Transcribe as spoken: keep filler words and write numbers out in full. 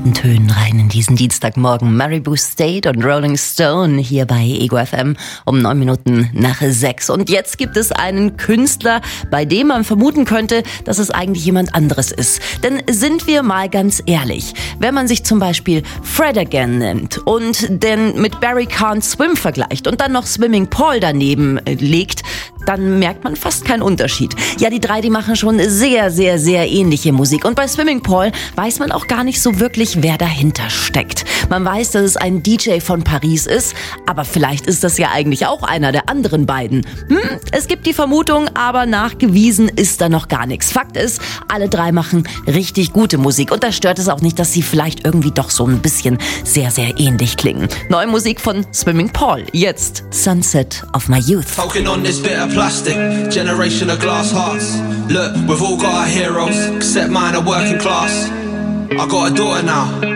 sanften Tönen rein in diesen Dienstagmorgen. Maribou State und Rolling Stone hier bei Ego F M um neun Minuten nach sechs. Und jetzt gibt es einen Künstler, bei dem man vermuten könnte, dass es eigentlich jemand anderes ist. Denn sind wir mal ganz ehrlich, wenn man sich zum Beispiel Fred Again nimmt und den mit Barry Can't Swim vergleicht und dann noch Swimming Paul daneben legt, dann merkt man fast keinen Unterschied. Ja, die drei, die machen schon sehr, sehr, sehr ähnliche Musik. Und bei Swimming Paul weiß man auch gar nicht so wirklich, wer dahinter steckt. Man weiß, dass es ein D J von Paris ist, aber vielleicht ist das ja eigentlich auch einer der anderen beiden. Hm, es gibt die Vermutung, aber nachgewiesen ist da noch gar nichts. Fakt ist, alle drei machen richtig gute Musik. Und da stört es auch nicht, dass sie vielleicht irgendwie doch so ein bisschen sehr, sehr ähnlich klingen. Neue Musik von Swimming Paul. Jetzt Sunset of My Youth. Plastic, generation of glass hearts. Look, we've all got our heroes, except mine are working class. I got a daughter now.